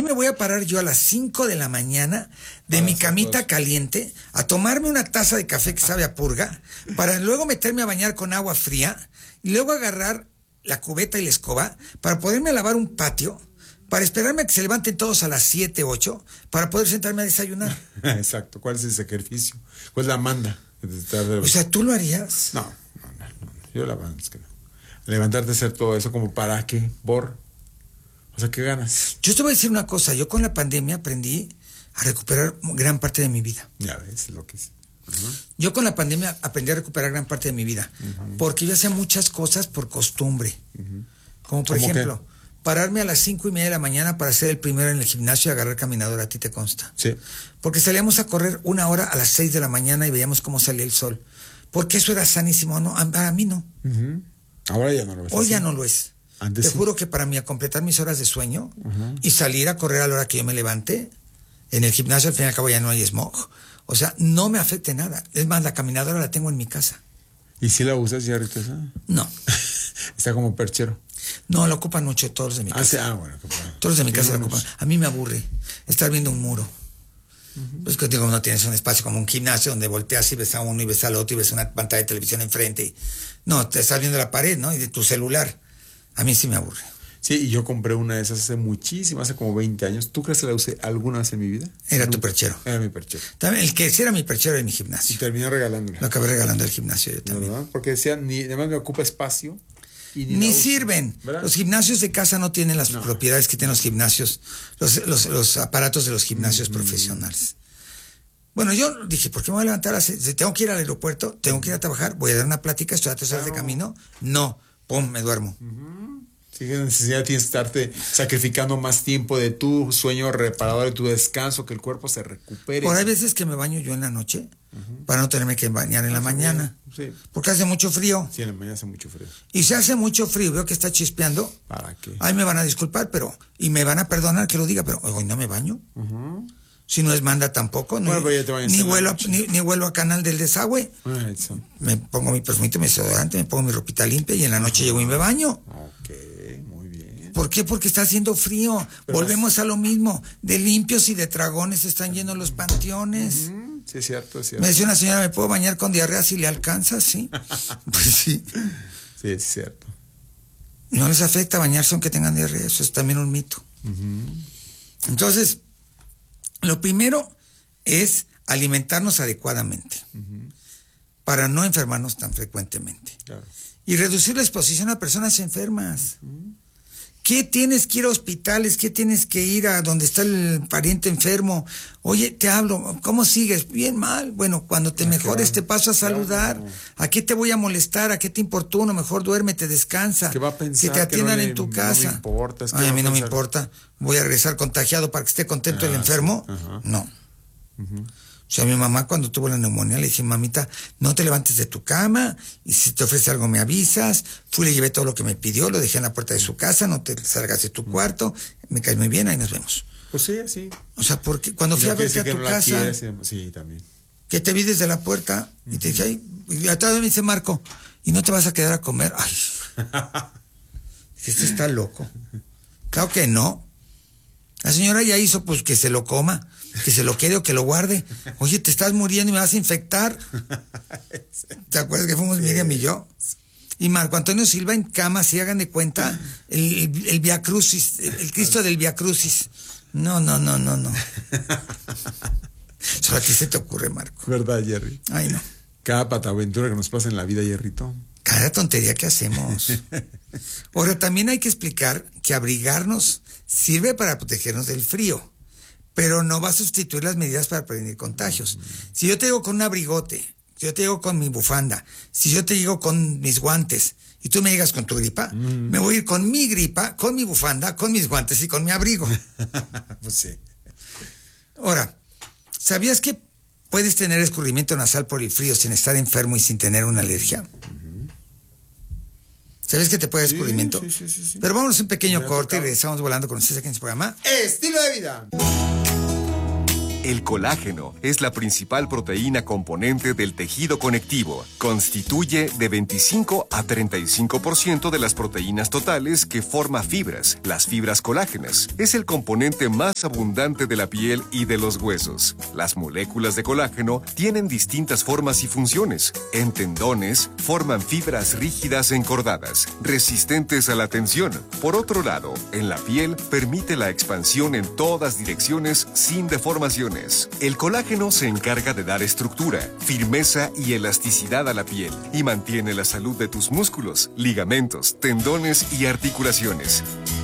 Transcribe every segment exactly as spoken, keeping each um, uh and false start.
me voy a parar yo a las cinco de la mañana de Para mi camita todos. caliente a tomarme una taza de café que sabe a purga, para luego meterme a bañar con agua fría y luego agarrar la cubeta y la escoba para poderme lavar un patio, para esperarme a que se levanten todos a las siete, ocho, para poder sentarme a desayunar. Exacto. ¿Cuál es el sacrificio? ¿Cuál es la manda? O sea, ¿tú lo harías? No, no, no, no. Yo la verdad es que no. Levantarte a hacer todo eso, como para qué, por. O sea, ¿qué ganas? Yo te voy a decir una cosa, yo con la pandemia aprendí a recuperar gran parte de mi vida. Ya ves lo que es. Uh-huh. Yo con la pandemia aprendí a recuperar gran parte de mi vida, uh-huh. porque yo hacía muchas cosas por costumbre. Uh-huh. Como por ¿Cómo ejemplo, qué? Pararme a las cinco y media de la mañana para ser el primero en el gimnasio y agarrar caminadora, a ti te consta. Sí. Porque salíamos a correr una hora a las seis de la mañana y veíamos cómo salía el sol. Porque eso era sanísimo, no, a, a mí no. Uh-huh. Ahora ya no lo ves. Hoy así. ya no lo es. Antes te sí. juro que para mí a completar mis horas de sueño uh-huh. y salir a correr a la hora que yo me levante, en el gimnasio al fin y al cabo ya no hay smog. O sea, no me afecte nada. Es más, la caminadora la tengo en mi casa. ¿Y si la usas ya, Rita? No. Está como perchero. No, lo ocupan mucho todos los de mi casa. Ah, sí, ah bueno. Todos los de mi casa lo ocupan. A mí me aburre estar viendo un muro. Uh-huh. Pues que digo, no tienes un espacio como un gimnasio donde volteas y ves a uno y ves al otro y ves una pantalla de televisión enfrente. Y... No, te estás viendo la pared, ¿no? Y de tu celular. A mí sí me aburre. Sí, y yo compré una de esas hace muchísimo, hace como veinte años. ¿Tú crees que la usé alguna vez en mi vida? Era Nunca. tu perchero. Era mi perchero. También, el que sí era mi perchero era mi gimnasio. Y terminé regalándola. Lo acabé regalando al gimnasio yo también. ¿Verdad? Porque decían, ni, además me ocupa espacio. Y ni ni sirven. ¿Verdad? Los gimnasios de casa no tienen las no. propiedades que tienen los gimnasios, los, los, los aparatos de los gimnasios mm-hmm. profesionales. Bueno, yo dije, ¿por qué me voy a levantar? A hacer? Tengo que ir al aeropuerto, tengo que ir a trabajar, voy a dar una plática, estoy a tres horas claro. de camino. No, pum, me duermo. Uh-huh. Sí, que necesidad tienes que estarte sacrificando más tiempo de tu sueño reparador, de tu descanso, que el cuerpo se recupere. Por hay veces que me baño yo en la noche uh-huh. para no tenerme que bañar en la mañana. Sí. Porque hace mucho frío. Sí, en la mañana hace mucho frío. Y si hace mucho frío, veo que está chispeando. ¿Para qué? Ahí me van a disculpar, pero y me van a perdonar que lo diga, pero hoy no me baño. Uh-huh. Si no es manda tampoco, bueno, ni, ni, vuelo a, ni, ni vuelo a canal del desagüe. Right, so. Me pongo mi perfumito, mi desodorante, me pongo mi ropita limpia y en la noche uh-huh. llego y me baño. Ok, muy bien. ¿Por qué? Porque está haciendo frío. Pero volvemos es... a lo mismo. De limpios y de dragones están llenos los panteones. Uh-huh. Sí, es cierto, es cierto. Me decía una señora, ¿me puedo bañar con diarrea si le alcanza? Sí. Pues sí. Sí, es cierto. No les afecta bañarse aunque tengan diarrea. Eso es también un mito. Uh-huh. Entonces, lo primero es alimentarnos adecuadamente uh-huh. para no enfermarnos tan frecuentemente. Claro. Y reducir la exposición a personas enfermas. Uh-huh. ¿Qué tienes que ir a hospitales? ¿Qué tienes que ir a donde está el pariente enfermo? Oye, te hablo, ¿cómo sigues? Bien, mal. Bueno, cuando te mejores te paso a saludar. Claro. ¿A qué te voy a molestar? ¿A qué te importuna? Mejor duérmete, descansa. ¿Qué va a pensar? Que te atiendan que no en le, tu casa. No me importa. Es que Ay, a mí no pensar... me importa. ¿Voy a regresar contagiado para que esté contento ah, el enfermo? Sí. No. Uh-huh. O sea, mi mamá cuando tuvo la neumonía le dije, mamita, no te levantes de tu cama y si te ofrece algo me avisas. Fui, le llevé todo lo que me pidió, lo dejé en la puerta de su casa, no te salgas de tu cuarto, me caes muy bien, ahí nos vemos. Pues sí, sí. O sea, porque cuando fui no a verte a tu no casa, quieres, sí, también. Que te vi desde la puerta uh-huh. y te dije, ay, y atrás me dice Marco, ¿y no te vas a quedar a comer? Ay, este está loco. Claro que no. La señora ya hizo pues que se lo coma, que se lo quede o que lo guarde. Oye, te estás muriendo y me vas a infectar. ¿Te acuerdas que fuimos sí. Miriam y yo? Y Marco Antonio Silva en cama, si hagan de cuenta, el, el, el Via Crucis, el, el Cristo del Via Crucis. No, no, no, no, no. Solo a ti se te ocurre, Marco. ¿Verdad, Jerry? Ay, no. Cada pataventura que nos pasa en la vida, Jerrito. Cada tontería que hacemos. Ahora, también hay que explicar que abrigarnos sirve para protegernos del frío, pero no va a sustituir las medidas para prevenir contagios. Si yo te digo con un abrigote, si yo te digo con mi bufanda, si yo te digo con mis guantes, y tú me llegas con tu gripa, mm. me voy a ir con mi gripa, con mi bufanda, con mis guantes y con mi abrigo. Pues sí. Ahora, ¿sabías que puedes tener escurrimiento nasal por el frío sin estar enfermo y sin tener una alergia? Uh-huh. ¿Sabes que te puede sí, escurrimiento? Sí, sí, sí, sí. Pero vámonos un pequeño corte y regresamos volando con ustedes aquí en este programa Estilo de Vida. El colágeno es la principal proteína componente del tejido conectivo. Constituye de veinticinco a treinta y cinco por ciento de las proteínas totales que forma fibras, las fibras colágenas. Es el componente más abundante de la piel y de los huesos. Las moléculas de colágeno tienen distintas formas y funciones. En tendones, forman fibras rígidas encordadas, resistentes a la tensión. Por otro lado, en la piel, permite la expansión en todas direcciones sin deformaciones. El colágeno se encarga de dar estructura, firmeza y elasticidad a la piel y mantiene la salud de tus músculos, ligamentos, tendones y articulaciones.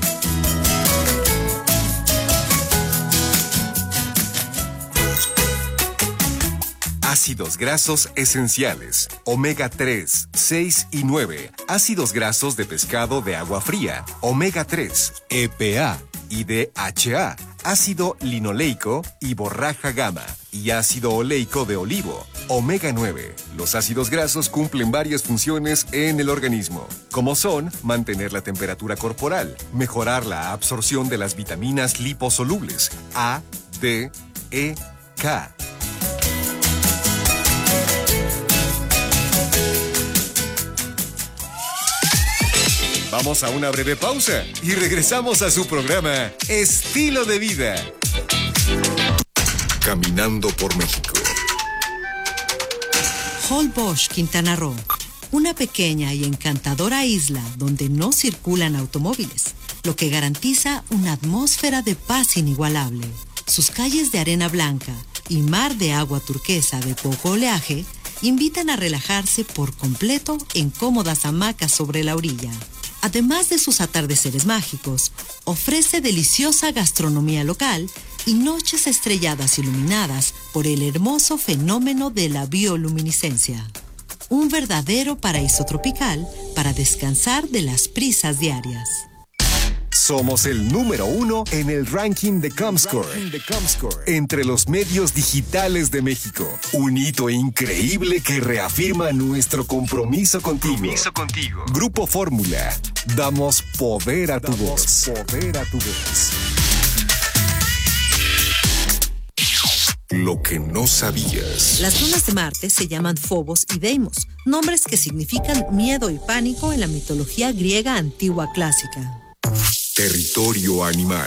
Ácidos grasos esenciales, omega tres, seis y nueve, ácidos grasos de pescado de agua fría, omega tres, E P A y D H A, ácido linoleico y borraja gamma, y ácido oleico de olivo, omega nueve. Los ácidos grasos cumplen varias funciones en el organismo, como son mantener la temperatura corporal, mejorar la absorción de las vitaminas liposolubles A, D, E, K. Vamos a una breve pausa y regresamos a su programa Estilo de Vida. Caminando por México. Holbox, Quintana Roo. Una pequeña y encantadora isla donde no circulan automóviles, lo que garantiza una atmósfera de paz inigualable. Sus calles de arena blanca y mar de agua turquesa de poco oleaje invitan a relajarse por completo en cómodas hamacas sobre la orilla. Además de sus atardeceres mágicos, ofrece deliciosa gastronomía local y noches estrelladas iluminadas por el hermoso fenómeno de la bioluminiscencia. Un verdadero paraíso tropical para descansar de las prisas diarias. Somos el número uno en el ranking de Comscore, entre los medios digitales de México. Un hito increíble que reafirma nuestro compromiso contigo. Compromiso contigo. Grupo Fórmula. Damos poder a tu voz. Poder a tu voz. Lo que no sabías. Las lunas de Marte se llaman Phobos y Deimos, nombres que significan miedo y pánico en la mitología griega antigua clásica. Territorio animal.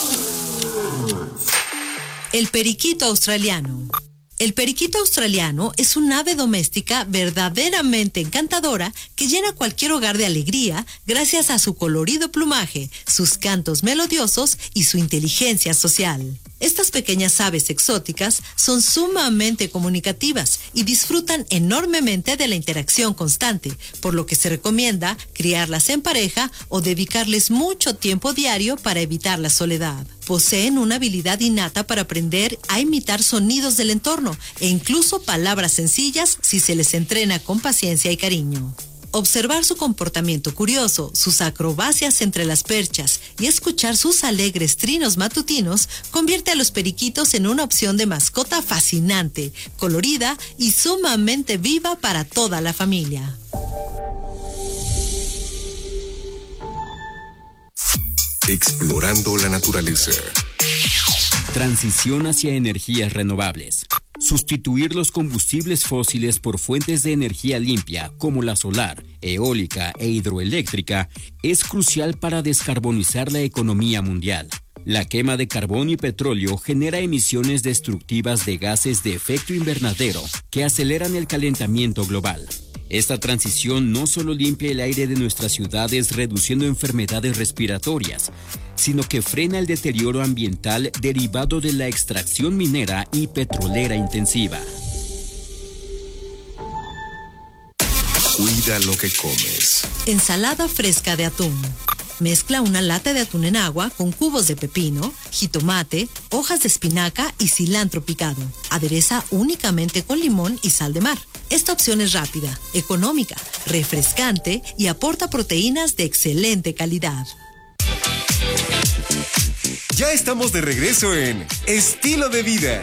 El periquito australiano. El periquito australiano es un ave doméstica verdaderamente encantadora que llena cualquier hogar de alegría gracias a su colorido plumaje, sus cantos melodiosos y su inteligencia social. Estas pequeñas aves exóticas son sumamente comunicativas y disfrutan enormemente de la interacción constante, por lo que se recomienda criarlas en pareja o dedicarles mucho tiempo diario para evitar la soledad. Poseen una habilidad innata para aprender a imitar sonidos del entorno e incluso palabras sencillas si se les entrena con paciencia y cariño. Observar su comportamiento curioso, sus acrobacias entre las perchas y escuchar sus alegres trinos matutinos convierte a los periquitos en una opción de mascota fascinante, colorida y sumamente viva para toda la familia. Explorando la naturaleza. Transición hacia energías renovables. Sustituir los combustibles fósiles por fuentes de energía limpia como la solar, eólica e hidroeléctrica es crucial para descarbonizar la economía mundial. La quema de carbón y petróleo genera emisiones destructivas de gases de efecto invernadero que aceleran el calentamiento global. Esta transición no solo limpia el aire de nuestras ciudades reduciendo enfermedades respiratorias, sino que frena el deterioro ambiental derivado de la extracción minera y petrolera intensiva. Cuida lo que comes. Ensalada fresca de atún. Mezcla una lata de atún en agua con cubos de pepino, jitomate, hojas de espinaca y cilantro picado. Adereza únicamente con limón y sal de mar. Esta opción es rápida, económica, refrescante y aporta proteínas de excelente calidad. Ya estamos de regreso en Estilo de Vida.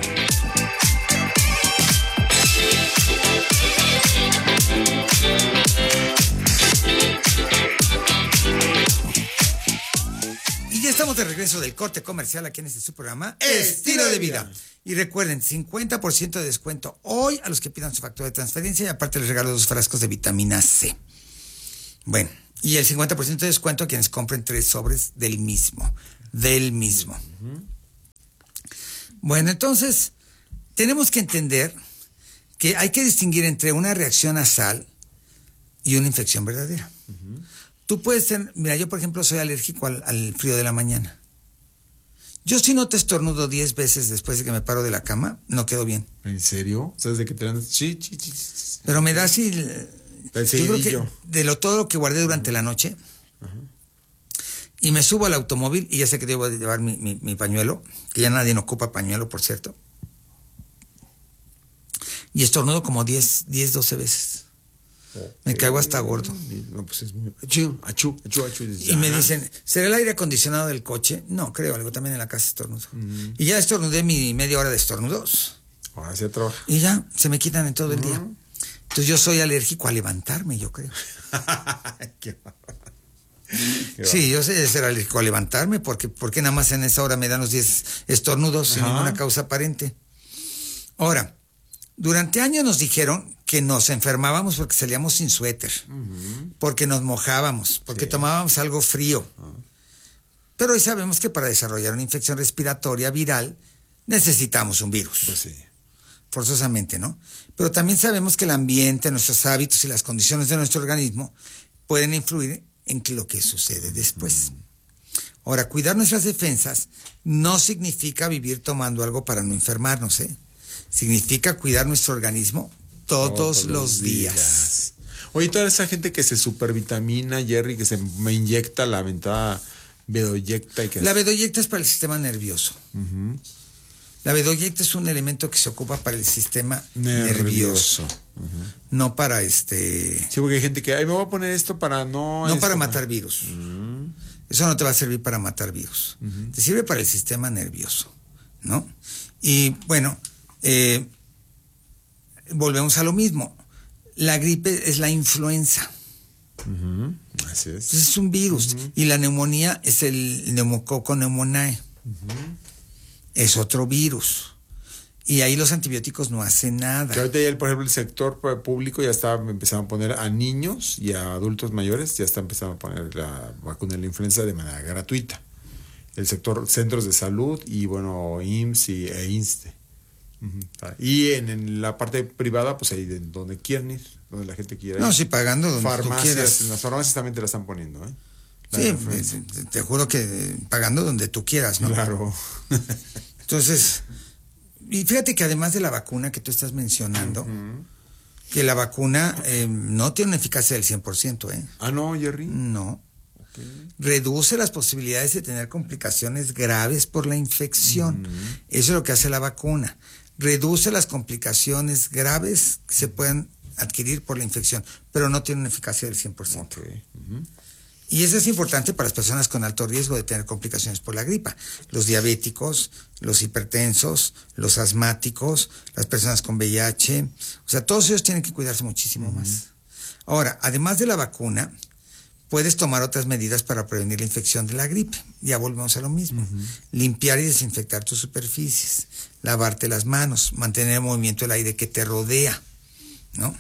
Y ya estamos Estamos de regreso del corte comercial aquí en este su programa Estilo de Vida. Y recuerden, cincuenta por ciento de descuento hoy a los que pidan su factura de transferencia y aparte les regalo dos frascos de vitamina C. Bueno, y el cincuenta por ciento de descuento a quienes compren tres sobres del mismo. Del mismo. Uh-huh. Bueno, entonces, tenemos que entender que hay que distinguir entre una reacción nasal y una infección verdadera. Uh-huh. Tú puedes tener, mira, yo por ejemplo soy alérgico al, al frío de la mañana. Yo si no te estornudo diez veces después de que me paro de la cama, no quedo bien. ¿En serio? ¿Sabes de qué te andas? Sí, sí, sí, sí. Pero me da así... El yo creo que de lo, todo lo que guardé durante uh-huh. la noche, uh-huh. y me subo al automóvil y ya sé que debo de llevar mi, mi, mi pañuelo, que ya nadie ocupa pañuelo, por cierto. Y estornudo como diez, doce veces. Okay. Me caigo hasta gordo. No, pues es muy... Achú, achú, achú, achú. Y me dicen, ¿será el aire acondicionado del coche? No, creo, algo también en la casa estornudo. Uh-huh. Y ya estornudé mi media hora de estornudos. Ahora se trabaja. Y ya, se me quitan en todo el uh-huh. día. Entonces yo soy alérgico a levantarme, yo creo. Qué Qué sí, yo sé de ser alérgico a levantarme, porque, porque nada más en esa hora me dan los diez estornudos Ajá. sin ninguna causa aparente. Ahora, durante años nos dijeron que nos enfermábamos porque salíamos sin suéter, uh-huh. porque nos mojábamos, porque sí. tomábamos algo frío. Uh-huh. Pero hoy sabemos que para desarrollar una infección respiratoria viral necesitamos un virus. Pues sí. Forzosamente, ¿no? Pero también sabemos que el ambiente, nuestros hábitos y las condiciones de nuestro organismo pueden influir en lo que sucede después. Uh-huh. Ahora, cuidar nuestras defensas no significa vivir tomando algo para no enfermarnos, ¿eh? Significa cuidar nuestro organismo todos, todos los días. días. Oye, toda esa gente que se supervitamina, Jerry, que se me inyecta la ventada bedoyecta. Y que la bedoyecta es para el sistema nervioso. Uh-huh. La bedoyecta es un elemento que se ocupa para el sistema nervioso, nervioso. Uh-huh. No para este... Sí, porque hay gente que, ay, me voy a poner esto para no... No esto, para matar virus. Uh-huh. Eso no te va a servir para matar virus. Uh-huh. Te sirve para el sistema nervioso, ¿no? Y bueno... Eh, volvemos a lo mismo. La gripe es la influenza. Uh-huh. Así es. Entonces es un virus. Uh-huh. Y la neumonía es el neumococo pneumoniae. Uh-huh. Es otro virus. Y ahí los antibióticos no hacen nada. Que ahorita ya, por ejemplo, el sector público ya está empezando a poner a niños y a adultos mayores, ya está empezando a poner la vacuna de la influenza de manera gratuita. El sector centros de salud y, bueno, I M S S y, e INSTE. Uh-huh. Y en, en la parte privada, pues ahí de, donde quieran ir, donde la gente quiera ir. No, sí, pagando donde farmacias, tú quieras. En las farmacias también te la están poniendo, ¿eh? La sí, te, te juro que pagando donde tú quieras, ¿no? Claro. Entonces, y fíjate que además de la vacuna que tú estás mencionando, uh-huh. que la vacuna eh, no tiene una eficacia del cien por ciento, ¿eh? Ah, no, Jerry. No. Okay. Reduce las posibilidades de tener complicaciones graves por la infección. Uh-huh. Eso es lo que hace la vacuna. Reduce las complicaciones graves que se puedan adquirir por la infección, pero no tiene una eficacia del cien por ciento. Okay. Uh-huh. Y eso es importante para las personas con alto riesgo de tener complicaciones por la gripa. Los diabéticos, los hipertensos, los asmáticos, las personas con V I H. O sea, todos ellos tienen que cuidarse muchísimo uh-huh. más. Ahora, además de la vacuna, puedes tomar otras medidas para prevenir la infección de la gripe. Ya volvemos a lo mismo. Uh-huh. Limpiar y desinfectar tus superficies, lavarte las manos, mantener en movimiento el aire que te rodea, ¿no?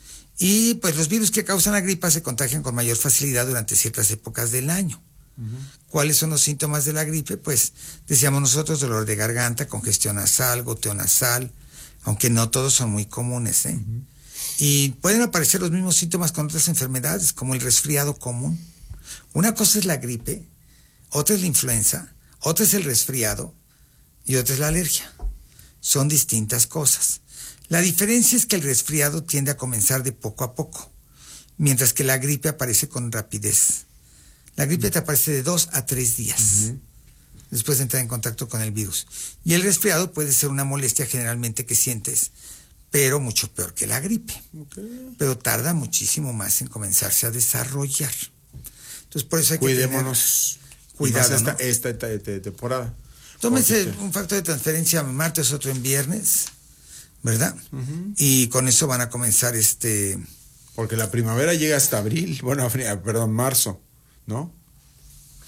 Y pues los virus que causan la gripa se contagian con mayor facilidad durante ciertas épocas del año. Uh-huh. ¿Cuáles son los síntomas de la gripe? Pues decíamos nosotros, dolor de garganta, congestión nasal, goteo nasal, aunque no todos son muy comunes, ¿eh? Uh-huh. Y pueden aparecer los mismos síntomas con otras enfermedades, como el resfriado común. Una cosa es la gripe, otra es la influenza, otra es el resfriado y otra es la alergia. Son distintas cosas. La diferencia es que el resfriado tiende a comenzar de poco a poco, mientras que la gripe aparece con rapidez. La gripe te aparece de dos a tres días uh-huh. después de entrar en contacto con el virus. Y el resfriado puede ser una molestia generalmente que sientes, pero mucho peor que la gripe. Okay. Pero tarda muchísimo más en comenzarse a desarrollar. Entonces, por eso hay Cuidémonos. que tener cuidado, esta, ¿no? esta, esta, esta temporada. Tómese Porque... un factor de transferencia en martes, otro en viernes, ¿verdad? Uh-huh. Y con eso van a comenzar este... Porque la primavera llega hasta abril, bueno, perdón, marzo, ¿no?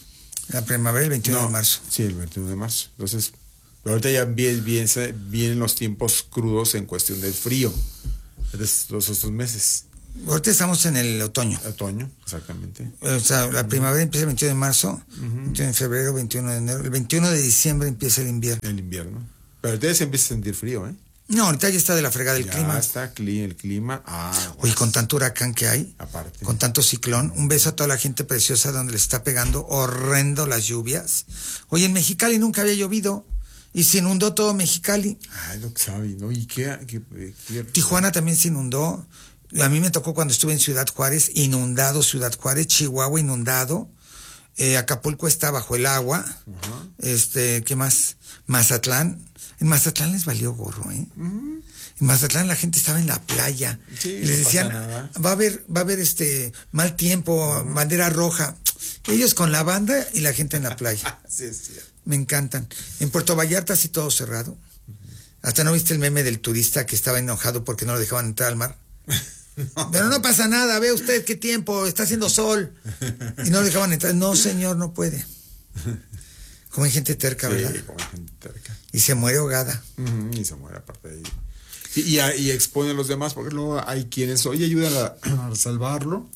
La primavera el veintiuno No, de marzo. Sí, el veintiuno de marzo. Entonces, ahorita ya vienen, vienen, vienen los tiempos crudos en cuestión del frío. Entonces, los otros meses. Ahorita estamos en el otoño. Otoño, exactamente. O sea, la primavera empieza el veintiuno de marzo, uh-huh. veintiuno de febrero, veintiuno de enero. El veintiuno de diciembre empieza el invierno. El invierno. Pero ahorita ya se empieza a sentir frío, ¿eh? No, ahorita ya está de la fregada el ya clima. Ya está el clima. Ah, Oye, con tanto huracán que hay, aparte. Con tanto ciclón, un beso a toda la gente preciosa donde le está pegando horrendo las lluvias. Oye, en Mexicali nunca había llovido y se inundó todo Mexicali. Ay, lo que sabe, ¿no? ¿Y qué, qué, qué? Tijuana también se inundó. A mí me tocó cuando estuve en Ciudad Juárez, inundado Ciudad Juárez, Chihuahua inundado, eh, Acapulco está bajo el agua, uh-huh. este, ¿qué más? Mazatlán, en Mazatlán les valió gorro, ¿eh? Uh-huh. En Mazatlán la gente estaba en la playa, sí, y les no decían, va a haber, va a haber este mal tiempo, uh-huh. bandera roja, ellos con la banda y la gente en la playa. Sí, es cierto. Me encantan. En Puerto Vallarta sí todo cerrado, uh-huh. hasta no viste el meme del turista que estaba enojado porque no lo dejaban entrar al mar. No. Pero no pasa nada, ve usted qué tiempo, está haciendo sol. Y no le dejaban entrar. No, señor, no puede. Como hay gente terca, sí, ¿verdad? Como hay gente terca. Y se muere ahogada. Uh-huh, y se muere aparte de ahí. Y, y, y expone a los demás, porque luego hay quienes, oye, ayudan a, a salvarlo.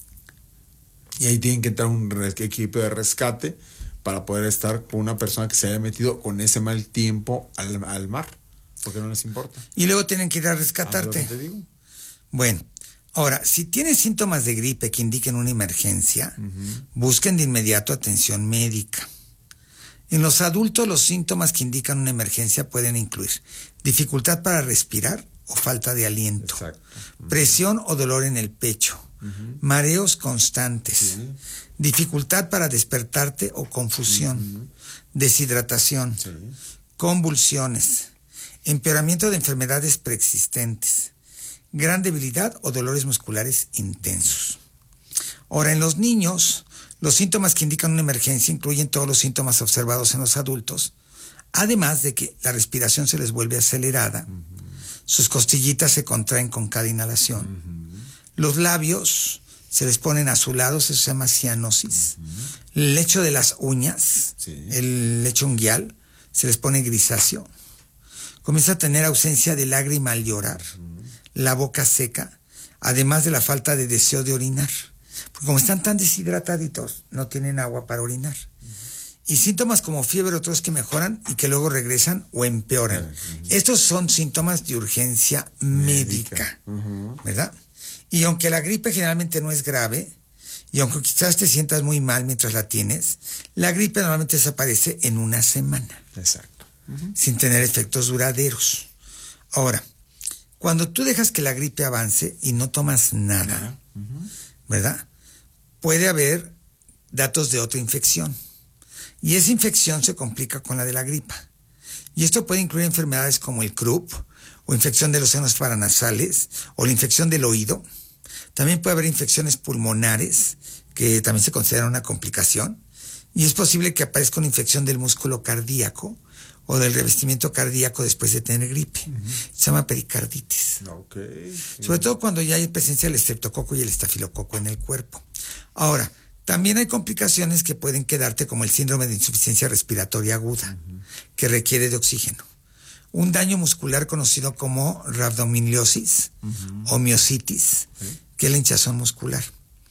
Y ahí tienen que entrar un res, equipo de rescate para poder estar con una persona que se haya metido con ese mal tiempo al, al mar. Porque no les importa. Y luego tienen que ir a rescatarte. ¿A lo que te digo? Bueno, ahora, si tienes síntomas de gripe que indiquen una emergencia, uh-huh. busquen de inmediato atención médica. En los adultos, los síntomas que indican una emergencia pueden incluir dificultad para respirar o falta de aliento, Exacto. Uh-huh. presión o dolor en el pecho, uh-huh. mareos constantes, sí. dificultad para despertarte o confusión, uh-huh. deshidratación, sí. convulsiones, empeoramiento de enfermedades preexistentes, gran debilidad o dolores musculares intensos. Ahora, en los niños, los síntomas que indican una emergencia incluyen todos los síntomas observados en los adultos, además de que la respiración se les vuelve acelerada, uh-huh. sus costillitas se contraen con cada inhalación, uh-huh. los labios se les ponen azulados, eso se llama cianosis, uh-huh. el lecho de las uñas, sí. el lecho unguial, se les pone grisáceo, comienza a tener ausencia de lágrima al llorar, uh-huh. la boca seca, además de la falta de deseo de orinar. Porque como están tan deshidrataditos, no tienen agua para orinar. Uh-huh. Y síntomas como fiebre, otros que mejoran y que luego regresan o empeoran. Uh-huh. Estos son síntomas de urgencia médica, médica. Uh-huh. ¿verdad? Y aunque la gripe generalmente no es grave, y aunque quizás te sientas muy mal mientras la tienes, la gripe normalmente desaparece en una semana. Exacto. Uh-huh. Sin tener efectos duraderos. Ahora, cuando tú dejas que la gripe avance y no tomas nada, uh-huh. ¿verdad? Puede haber datos de otra infección. Y esa infección se complica con la de la gripa. Y esto puede incluir enfermedades como el croup, o infección de los senos paranasales, o la infección del oído. También puede haber infecciones pulmonares, que también se considera una complicación. Y es posible que aparezca una infección del músculo cardíaco, o del revestimiento cardíaco después de tener gripe. Uh-huh. Se llama pericarditis. Okay. Sobre todo cuando ya hay presencia del estreptococo y el estafilococo en el cuerpo. Ahora, también hay complicaciones que pueden quedarte como el síndrome de insuficiencia respiratoria aguda, uh-huh. que requiere de oxígeno. Un daño muscular conocido como rhabdomyolysis uh-huh. o miositis, uh-huh. que es la hinchazón muscular.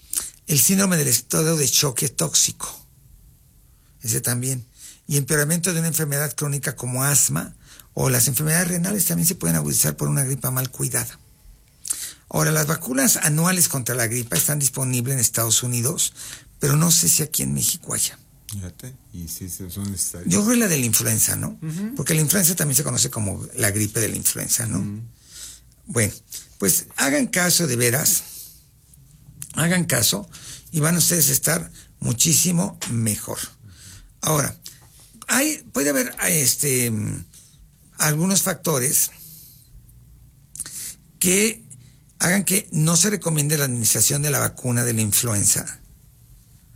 El síndrome del estado de choque tóxico. Ese también. Y empeoramiento de una enfermedad crónica como asma o las enfermedades renales también se pueden agudizar por una gripa mal cuidada. Ahora, las vacunas anuales contra la gripa están disponibles en Estados Unidos, pero no sé si aquí en México haya. Fíjate, y si son necesarias. Yo creo la de la influenza, ¿no? Uh-huh. Porque la influenza también se conoce como la gripe de la influenza, ¿no? Uh-huh. Bueno, pues hagan caso de veras, hagan caso y van ustedes a estar muchísimo mejor. Ahora, Hay, puede haber este, algunos factores que hagan que no se recomiende la administración de la vacuna de la influenza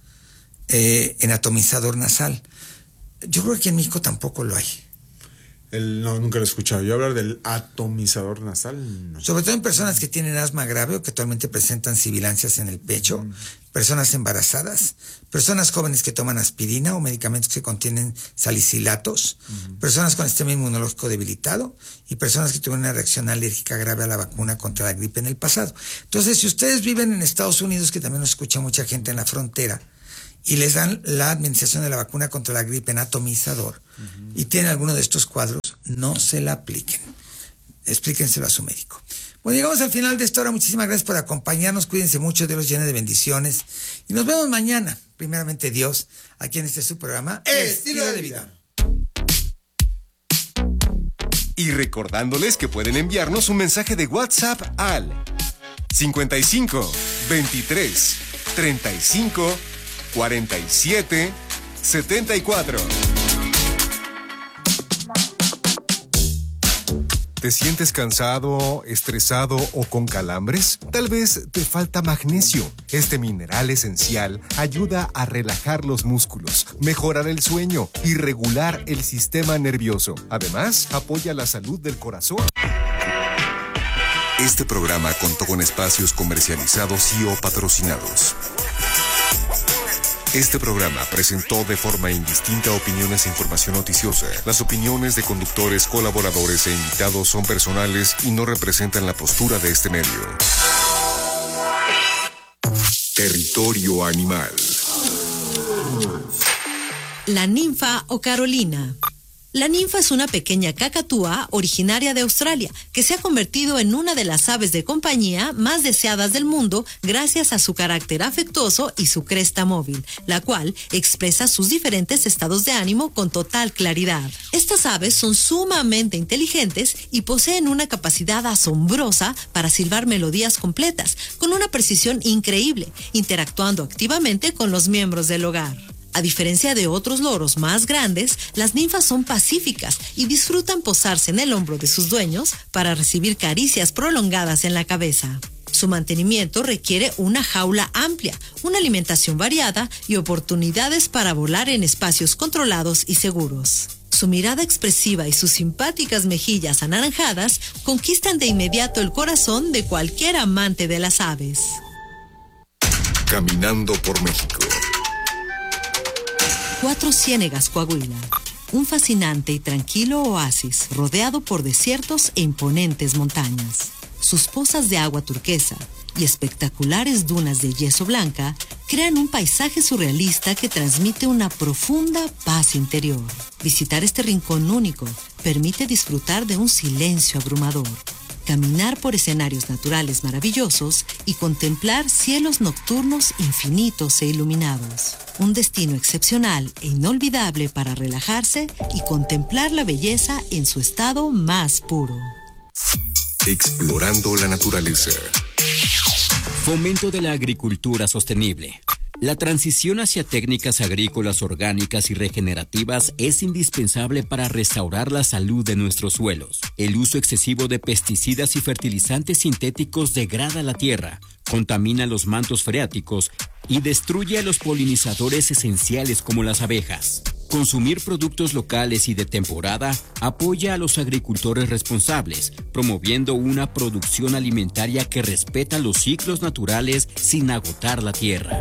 eh, en atomizador nasal. Yo creo que en México tampoco lo hay. El, no, nunca lo he escuchado. Yo hablar del atomizador nasal. No. Sobre todo en personas que tienen asma grave o que actualmente presentan sibilancias en el pecho, mm. personas embarazadas, personas jóvenes que toman aspirina o medicamentos que contienen salicilatos, mm. personas con sistema inmunológico debilitado y personas que tuvieron una reacción alérgica grave a la vacuna contra la gripe en el pasado. Entonces, si ustedes viven en Estados Unidos, que también nos escucha mucha gente en la frontera, y les dan la administración de la vacuna contra la gripe en atomizador, uh-huh. y tienen alguno de estos cuadros, no se la apliquen. Explíquenselo a su médico. Bueno, llegamos al final de esta hora. Muchísimas gracias por acompañarnos. Cuídense mucho, Dios los llene de bendiciones. Y nos vemos mañana, primeramente Dios, aquí en este su programa, Estilo de Vida. Y recordándoles que pueden enviarnos un mensaje de WhatsApp al cincuenta y cinco, veintitrés, treinta y cinco, cuarenta y siete, setenta y cuatro. ¿Te sientes cansado, estresado o con calambres? Tal vez te falta magnesio. Este mineral esencial ayuda a relajar los músculos, mejorar el sueño y regular el sistema nervioso. Además, apoya la salud del corazón. Este programa contó con espacios comercializados y o patrocinados. Este programa presentó de forma indistinta opiniones e información noticiosa. Las opiniones de conductores, colaboradores e invitados son personales y no representan la postura de este medio. Territorio Animal. La ninfa o Carolina. La ninfa es una pequeña cacatúa originaria de Australia que se ha convertido en una de las aves de compañía más deseadas del mundo gracias a su carácter afectuoso y su cresta móvil, la cual expresa sus diferentes estados de ánimo con total claridad. Estas aves son sumamente inteligentes y poseen una capacidad asombrosa para silbar melodías completas con una precisión increíble, interactuando activamente con los miembros del hogar. A diferencia de otros loros más grandes, las ninfas son pacíficas y disfrutan posarse en el hombro de sus dueños para recibir caricias prolongadas en la cabeza. Su mantenimiento requiere una jaula amplia, una alimentación variada y oportunidades para volar en espacios controlados y seguros. Su mirada expresiva y sus simpáticas mejillas anaranjadas conquistan de inmediato el corazón de cualquier amante de las aves. Caminando por México. Cuatro Ciénegas, Coahuila. Un fascinante y tranquilo oasis rodeado por desiertos e imponentes montañas. Sus pozas de agua turquesa y espectaculares dunas de yeso blanca crean un paisaje surrealista que transmite una profunda paz interior. Visitar este rincón único permite disfrutar de un silencio abrumador, caminar por escenarios naturales maravillosos y contemplar cielos nocturnos infinitos e iluminados. Un destino excepcional e inolvidable para relajarse y contemplar la belleza en su estado más puro. Explorando la naturaleza. Fomento de la agricultura sostenible. La transición hacia técnicas agrícolas orgánicas y regenerativas es indispensable para restaurar la salud de nuestros suelos. El uso excesivo de pesticidas y fertilizantes sintéticos degrada la tierra, contamina los mantos freáticos y destruye a los polinizadores esenciales como las abejas. Consumir productos locales y de temporada apoya a los agricultores responsables, promoviendo una producción alimentaria que respeta los ciclos naturales sin agotar la tierra.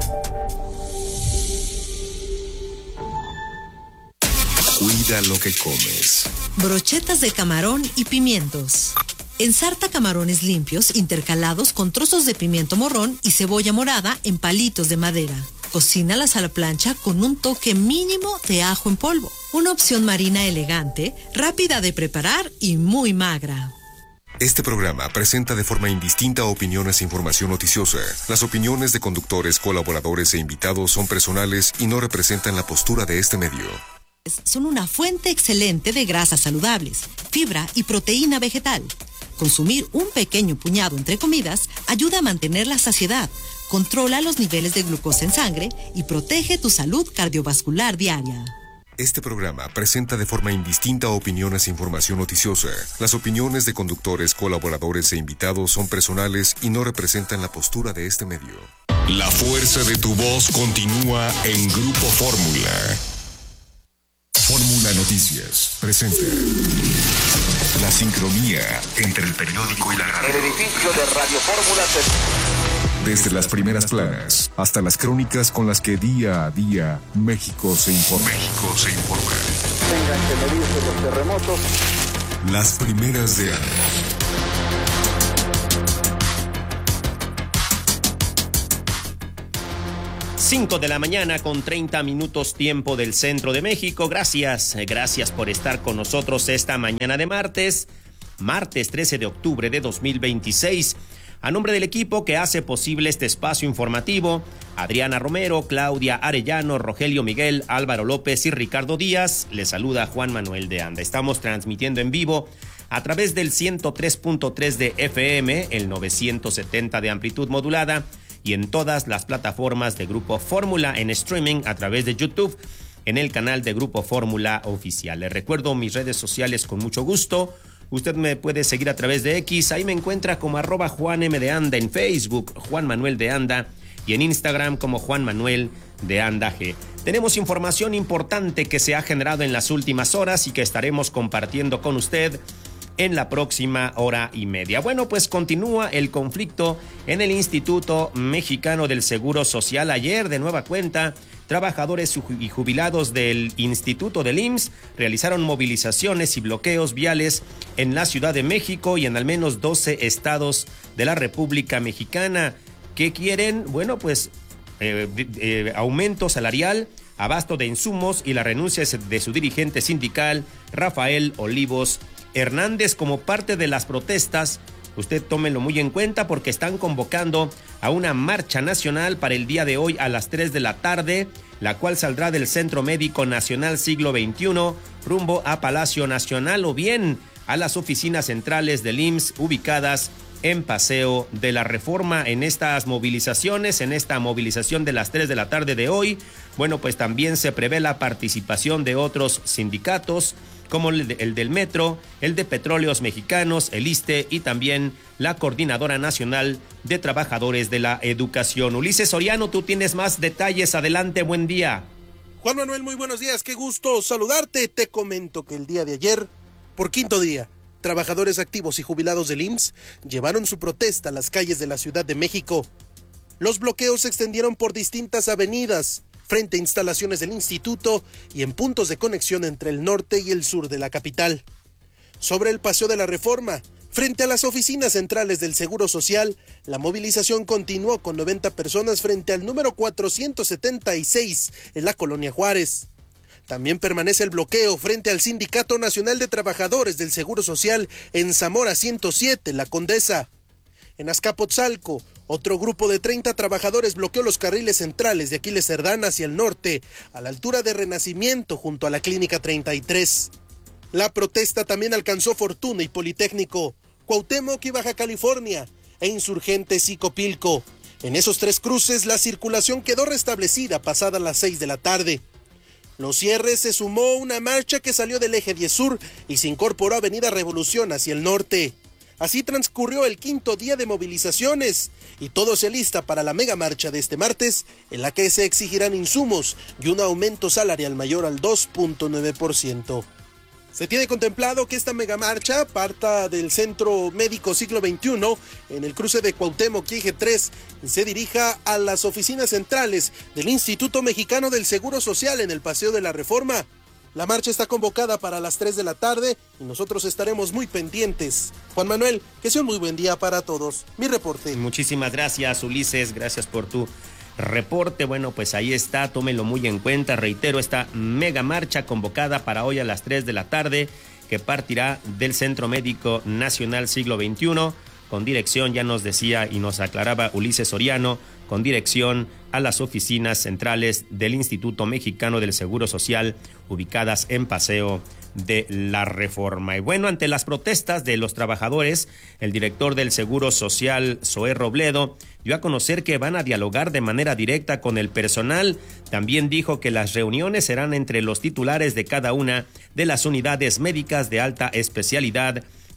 Cuida lo que comes. Brochetas de camarón y pimientos. Ensarta camarones limpios intercalados con trozos de pimiento morrón y cebolla morada en palitos de madera. Cocínalas a la plancha con un toque mínimo de ajo en polvo. Una opción marina elegante, rápida de preparar y muy magra. Este programa presenta de forma indistinta opiniones e información noticiosa. Las opiniones de conductores, colaboradores e invitados son personales y no representan la postura de este medio. Son una fuente excelente de grasas saludables, fibra y proteína vegetal. Consumir un pequeño puñado entre comidas ayuda a mantener la saciedad, controla los niveles de glucosa en sangre y protege tu salud cardiovascular diaria. Este programa presenta de forma indistinta opiniones e información noticiosa. Las opiniones de conductores, colaboradores e invitados son personales y no representan la postura de este medio. La fuerza de tu voz continúa en Grupo Fórmula. Fórmula Noticias presenta la sincronía entre el periódico y la radio. El edificio de Radio Fórmula se... Desde las primeras planas hasta las crónicas con las que día a día México se informa. México se informa. Tengan que medirse los terremotos. Las primeras de año. cinco de la mañana con treinta minutos tiempo del centro de México. Gracias, gracias por estar con nosotros esta mañana de martes, martes trece de octubre de dos mil veintiséis. A nombre del equipo que hace posible este espacio informativo, Adriana Romero, Claudia Arellano, Rogelio Miguel, Álvaro López y Ricardo Díaz, les saluda Juan Manuel de Anda. Estamos transmitiendo en vivo a través del ciento tres punto tres de F M, el novecientos setenta de amplitud modulada, y en todas las plataformas de Grupo Fórmula en streaming a través de YouTube en el canal de Grupo Fórmula Oficial. Les recuerdo mis redes sociales con mucho gusto. Usted me puede seguir a través de X, ahí me encuentra como arroba Juan M de Anda, en Facebook Juan Manuel de Anda y en Instagram como Juan Manuel de Anda G. Tenemos información importante que se ha generado en las últimas horas y que estaremos compartiendo con usted en la próxima hora y media. Bueno, pues continúa el conflicto en el Instituto Mexicano del Seguro Social. Ayer, de nueva cuenta, trabajadores y jubilados del Instituto del I M S S realizaron movilizaciones y bloqueos viales en la Ciudad de México y en al menos doce estados de la República Mexicana. ¿Qué quieren? Bueno, pues eh, eh, aumento salarial, abasto de insumos y la renuncia de su dirigente sindical, Rafael Olivos Hernández. Como parte de las protestas, usted tómelo muy en cuenta porque están convocando a una marcha nacional para el día de hoy a las tres de la tarde, la cual saldrá del Centro Médico Nacional Siglo veintiuno rumbo a Palacio Nacional o bien a las oficinas centrales del I M S S ubicadas en Paseo de la Reforma. En estas movilizaciones, en esta movilización de las tres de la tarde de hoy, bueno, pues también se prevé la participación de otros sindicatos como el, de, el del Metro, el de Petróleos Mexicanos, el ISSSTE y también la Coordinadora Nacional de Trabajadores de la Educación. Ulises Soriano, tú tienes más detalles. Adelante, buen día. Juan Manuel, muy buenos días, qué gusto saludarte. Te comento que el día de ayer, por quinto día, trabajadores activos y jubilados del I M S S llevaron su protesta a las calles de la Ciudad de México. Los bloqueos se extendieron por distintas avenidas, frente a instalaciones del instituto y en puntos de conexión entre el norte y el sur de la capital. Sobre el Paseo de la Reforma, frente a las oficinas centrales del Seguro Social, la movilización continuó con noventa personas frente al número cuatrocientos setenta y seis en la Colonia Juárez. También permanece el bloqueo frente al Sindicato Nacional de Trabajadores del Seguro Social en Zamora ciento siete, La Condesa. En Azcapotzalco, otro grupo de treinta trabajadores bloqueó los carriles centrales de Aquiles Cerdán hacia el norte, a la altura de Renacimiento, junto a la Clínica treinta y tres. La protesta también alcanzó Fortuna y Politécnico, Cuauhtémoc y Baja California, e Insurgentes y Copilco. En esos tres cruces, la circulación quedó restablecida pasada las seis de la tarde. Los cierres se sumó una marcha que salió del eje diez Sur y se incorporó a Avenida Revolución hacia el norte. Así transcurrió el quinto día de movilizaciones y todo se alista para la mega marcha de este martes, en la que se exigirán insumos y un aumento salarial mayor al dos punto nueve por ciento. Se tiene contemplado que esta megamarcha parta del Centro Médico Siglo veintiuno en el cruce de Cuauhtémoc y Eje tres y se dirija a las oficinas centrales del Instituto Mexicano del Seguro Social en el Paseo de la Reforma. La marcha está convocada para las tres de la tarde y nosotros estaremos muy pendientes. Juan Manuel, que sea un muy buen día para todos. Mi reporte. Muchísimas gracias, Ulises. Gracias por tu reporte. Bueno, pues ahí está, tómelo muy en cuenta. Reitero, esta mega marcha convocada para hoy a las tres de la tarde, que partirá del Centro Médico Nacional Siglo veintiuno, con dirección, ya nos decía y nos aclaraba Ulises Soriano, con dirección a las oficinas centrales del Instituto Mexicano del Seguro Social, ubicadas en Paseo de la Reforma. Y bueno, ante las protestas de los trabajadores, el director del Seguro Social, Zoé Robledo, dio a conocer que van a dialogar de manera directa con el personal. También dijo que las reuniones serán entre los titulares de cada una de las unidades médicas de alta especialidad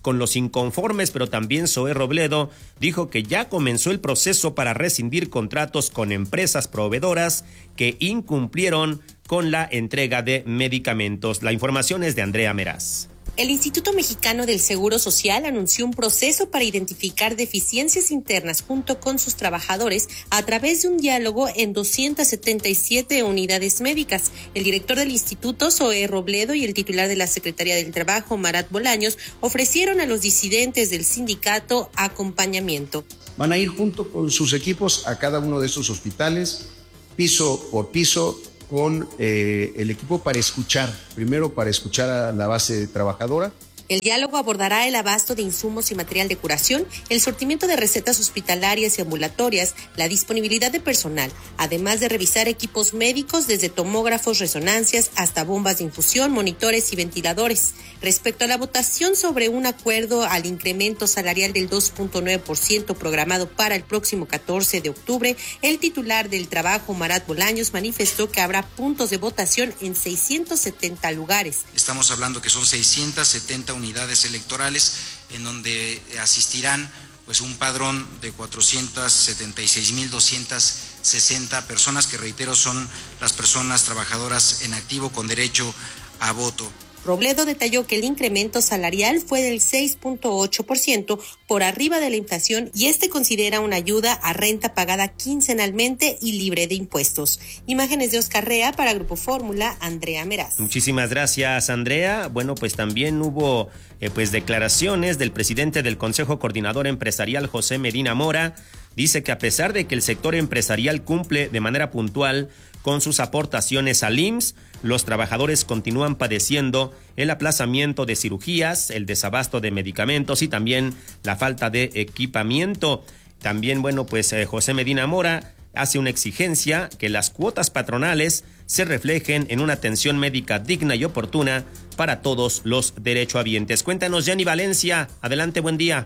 con los inconformes, pero también Zoé Robledo dijo que ya comenzó el proceso para rescindir contratos con empresas proveedoras que incumplieron con la entrega de medicamentos. La información es de Andrea Meraz. El Instituto Mexicano del Seguro Social anunció un proceso para identificar deficiencias internas junto con sus trabajadores a través de un diálogo en doscientas setenta y siete unidades médicas. El director del instituto, Zoé Robledo, y el titular de la Secretaría del Trabajo, Marat Bolaños, ofrecieron a los disidentes del sindicato acompañamiento. Van a ir junto con sus equipos a cada uno de estos hospitales, piso por piso, con eh, el equipo para escuchar, primero para escuchar a la base trabajadora. El diálogo abordará el abasto de insumos y material de curación, el sortimiento de recetas hospitalarias y ambulatorias, la disponibilidad de personal, además de revisar equipos médicos desde tomógrafos, resonancias hasta bombas de infusión, monitores y ventiladores. Respecto a la votación sobre un acuerdo al incremento salarial del dos punto nueve por ciento programado para el próximo catorce de octubre, el titular del Trabajo, Marat Bolaños, manifestó que habrá puntos de votación en seiscientos setenta lugares. Estamos hablando que son seiscientas setenta unidades electorales en donde asistirán pues un padrón de cuatrocientas setenta y seis mil doscientas sesenta personas que, reitero, son las personas trabajadoras en activo con derecho a voto. Robledo detalló que el incremento salarial fue del seis punto ocho por ciento por arriba de la inflación y este considera una ayuda a renta pagada quincenalmente y libre de impuestos. Imágenes de Oscar Rea para Grupo Fórmula, Andrea Meraz. Muchísimas gracias, Andrea. Bueno, pues también hubo eh, pues declaraciones del presidente del Consejo Coordinador Empresarial, José Medina Mora. Dice que a pesar de que el sector empresarial cumple de manera puntual con sus aportaciones al I M S S, los trabajadores continúan padeciendo el aplazamiento de cirugías, el desabasto de medicamentos y también la falta de equipamiento. También, bueno, pues eh, José Medina Mora hace una exigencia que las cuotas patronales se reflejen en una atención médica digna y oportuna para todos los derechohabientes. Cuéntanos, Jenny Valencia. Adelante, buen día.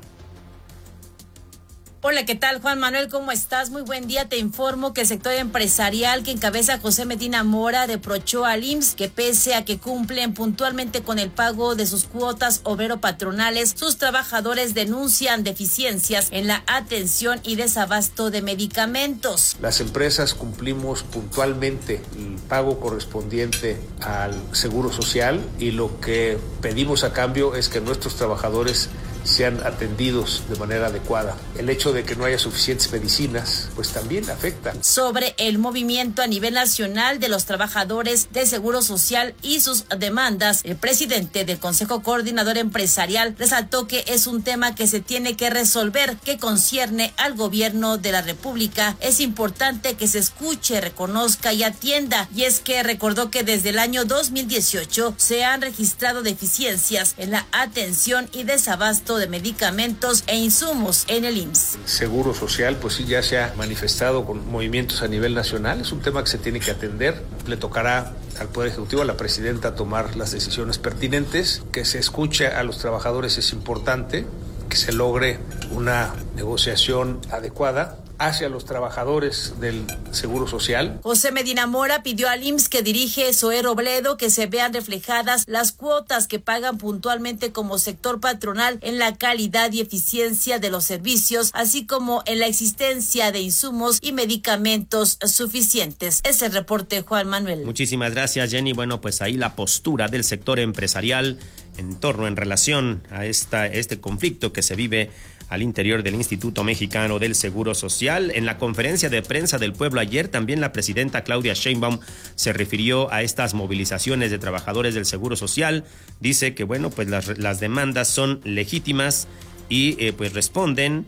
Hola, ¿qué tal, Juan Manuel? ¿Cómo estás? Muy buen día. Te informo que el sector empresarial que encabeza José Medina Mora reprochó al I M S S que pese a que cumplen puntualmente con el pago de sus cuotas obrero-patronales, sus trabajadores denuncian deficiencias en la atención y desabasto de medicamentos. Las empresas cumplimos puntualmente el pago correspondiente al Seguro Social y lo que pedimos a cambio es que nuestros trabajadores sean atendidos de manera adecuada. El hecho de que no haya suficientes medicinas, pues también afecta. Sobre el movimiento a nivel nacional de los trabajadores de Seguro Social y sus demandas, el presidente del Consejo Coordinador Empresarial resaltó que es un tema que se tiene que resolver, que concierne al gobierno de la República. Es importante que se escuche, reconozca y atienda. Y es que recordó que desde el año dos mil dieciocho se han registrado deficiencias en la atención y desabasto de medicamentos e insumos en el I M S S. El Seguro Social, pues sí, ya se ha manifestado con movimientos a nivel nacional. Es un tema que se tiene que atender. Le tocará al Poder Ejecutivo, a la presidenta, tomar las decisiones pertinentes. Que se escuche a los trabajadores es importante, que se logre una negociación adecuada hacia los trabajadores del Seguro Social. José Medina Mora pidió al I M S S que dirige Zoé Robledo que se vean reflejadas las cuotas que pagan puntualmente como sector patronal en la calidad y eficiencia de los servicios, así como en la existencia de insumos y medicamentos suficientes. Es el reporte, Juan Manuel. Muchísimas gracias, Jenny. Bueno, pues ahí la postura del sector empresarial en torno, en relación a esta, este conflicto que se vive al interior del Instituto Mexicano del Seguro Social. En la conferencia de prensa del pueblo ayer, también la presidenta Claudia Sheinbaum se refirió a estas movilizaciones de trabajadores del Seguro Social. Dice que, bueno, pues las, las demandas son legítimas y eh, pues responden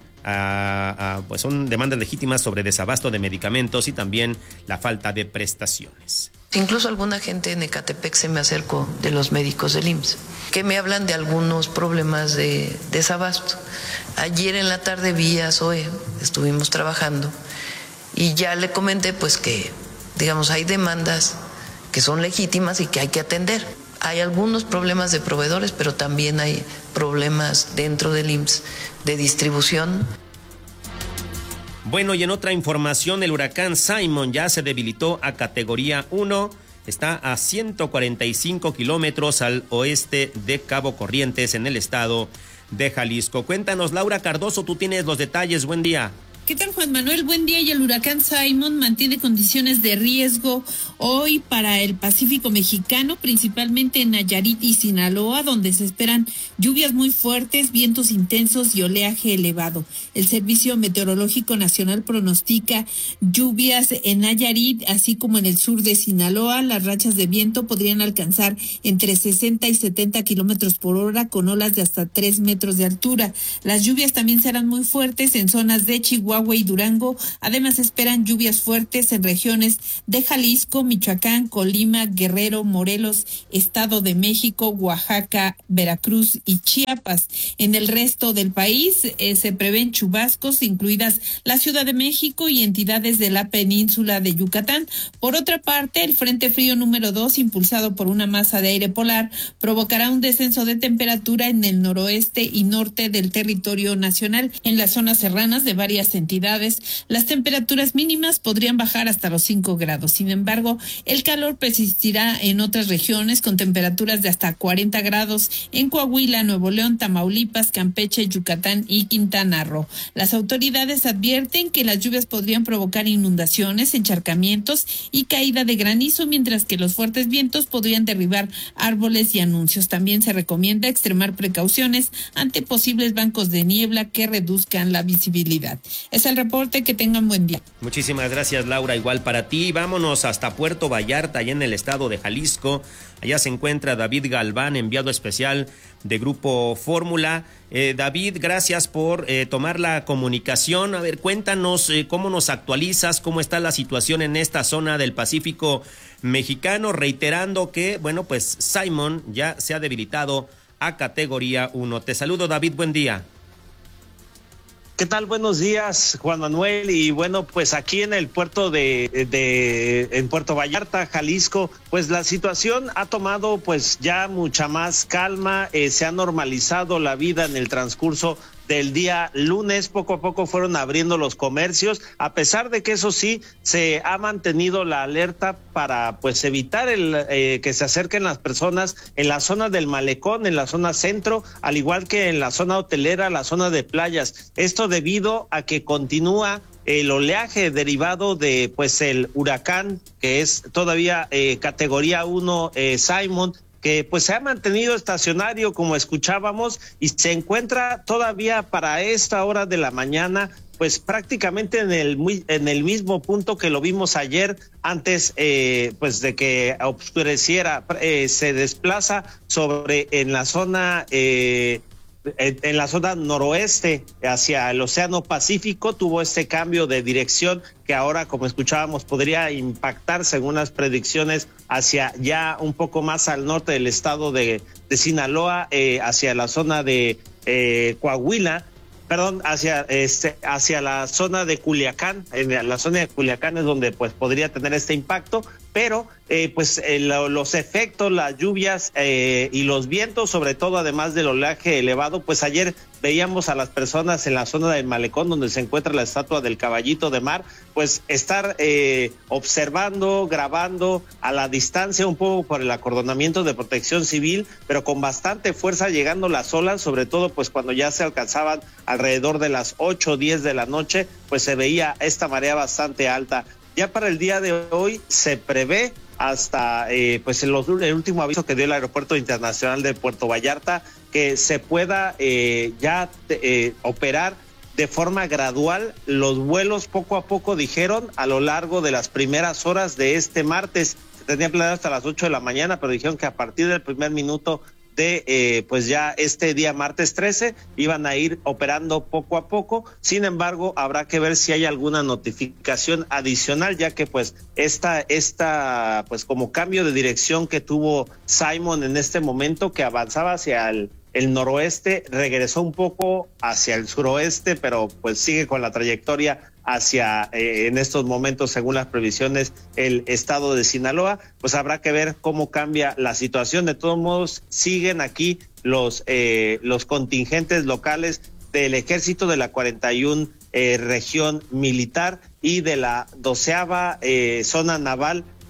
a, a, pues son demandas legítimas sobre desabasto de medicamentos y también la falta de prestaciones. Incluso alguna gente en Ecatepec se me acercó de los médicos del I M S S, que me hablan de algunos problemas de desabasto. Ayer en la tarde vi a Zoé, estuvimos trabajando y ya le comenté pues que, digamos, hay demandas que son legítimas y que hay que atender. Hay algunos problemas de proveedores, pero también hay problemas dentro del I M S S de distribución. Bueno, y en otra información, el huracán Simon ya se debilitó a categoría uno. está a ciento cuarenta y cinco kilómetros al oeste de Cabo Corrientes, en el estado de Jalisco. Cuéntanos, Laura Cardoso, tú tienes los detalles. Buen día. ¿Qué tal, Juan Manuel? Buen día. Y el huracán Simon mantiene condiciones de riesgo hoy para el Pacífico mexicano, principalmente en Nayarit y Sinaloa, donde se esperan lluvias muy fuertes, vientos intensos y oleaje elevado. El Servicio Meteorológico Nacional pronostica lluvias en Nayarit, así como en el sur de Sinaloa. Las rachas de viento podrían alcanzar entre sesenta y setenta kilómetros por hora, con olas de hasta tres metros de altura. Las lluvias también serán muy fuertes en zonas de Chihuahua y Durango. Además, esperan lluvias fuertes en regiones de Jalisco, Michoacán, Colima, Guerrero, Morelos, Estado de México, Oaxaca, Veracruz y Chiapas. En el resto del país eh, se prevén chubascos, incluidas la Ciudad de México y entidades de la península de Yucatán. Por otra parte, el Frente Frío número dos, impulsado por una masa de aire polar, provocará un descenso de temperatura en el noroeste y norte del territorio nacional. En las zonas serranas de varias entidades entidades, las temperaturas mínimas podrían bajar hasta los cinco grados. Sin embargo, el calor persistirá en otras regiones con temperaturas de hasta cuarenta grados en Coahuila, Nuevo León, Tamaulipas, Campeche, Yucatán y Quintana Roo. Las autoridades advierten que las lluvias podrían provocar inundaciones, encharcamientos y caída de granizo, mientras que los fuertes vientos podrían derribar árboles y anuncios. También se recomienda extremar precauciones ante posibles bancos de niebla que reduzcan la visibilidad. Es el reporte, que tengan buen día. Muchísimas gracias, Laura, igual para ti. Vámonos hasta Puerto Vallarta, allá en el estado de Jalisco. Allá se encuentra David Galván, enviado especial de Grupo Fórmula. Eh, David, gracias por eh, tomar la comunicación. A ver, cuéntanos eh, cómo nos actualizas, cómo está la situación en esta zona del Pacífico mexicano, reiterando que, bueno, pues Simon ya se ha debilitado a categoría uno. Te saludo, David, buen día. ¿Qué tal? Buenos días, Juan Manuel. Y bueno, pues aquí en el puerto de, de en Puerto Vallarta, Jalisco, pues la situación ha tomado pues ya mucha más calma, eh, se ha normalizado la vida en el transcurso del día lunes. Poco a poco fueron abriendo los comercios, a pesar de que eso sí, se ha mantenido la alerta para pues evitar el eh, que se acerquen las personas en la zona del malecón, en la zona centro, al igual que en la zona hotelera, la zona de playas. Esto debido a que continúa el oleaje derivado de pues el huracán, que es todavía eh, categoría uno, eh, Simon, que pues se ha mantenido estacionario, como escuchábamos, y se encuentra todavía para esta hora de la mañana pues prácticamente en el muy, en el mismo punto que lo vimos ayer, antes eh, pues de que oscureciera. Eh, se desplaza sobre en la zona eh, en, en la zona noroeste hacia el Océano Pacífico. Tuvo este cambio de dirección que ahora, como escuchábamos, podría impactar, según las predicciones, hacia ya un poco más al norte del estado de, de Sinaloa, eh, hacia la zona de eh, Coahuila, perdón, hacia este, hacia la zona de Culiacán. En la zona de Culiacán es donde pues podría tener este impacto, pero eh, pues eh, lo, los efectos, las lluvias eh, y los vientos, sobre todo, además del oleaje elevado, pues ayer veíamos a las personas en la zona del malecón, donde se encuentra la estatua del caballito de mar, pues estar eh, observando, grabando a la distancia, un poco por el acordonamiento de protección civil, pero con bastante fuerza, llegando las olas, sobre todo pues cuando ya se alcanzaban alrededor de las ocho o diez de la noche, pues se veía esta marea bastante alta. Ya para el día de hoy se prevé, hasta eh, pues el, el último aviso que dio el Aeropuerto Internacional de Puerto Vallarta, que se pueda eh, ya eh, operar de forma gradual los vuelos poco a poco, dijeron, a lo largo de las primeras horas de este martes. Se tenía planeado hasta las ocho de la mañana, pero dijeron que a partir del primer minuto de eh, pues ya este día martes trece iban a ir operando poco a poco. Sin embargo, habrá que ver si hay alguna notificación adicional, ya que pues esta esta pues como cambio de dirección que tuvo Simon en este momento, que avanzaba hacia el el noroeste, regresó un poco hacia el suroeste, pero pues sigue con la trayectoria hacia, eh, en estos momentos, según las previsiones, el estado de Sinaloa. Pues habrá que ver cómo cambia la situación. De todos modos, siguen aquí los, eh, los contingentes locales del ejército de la cuarenta y una eh, región militar y de la doceava eh, zona naval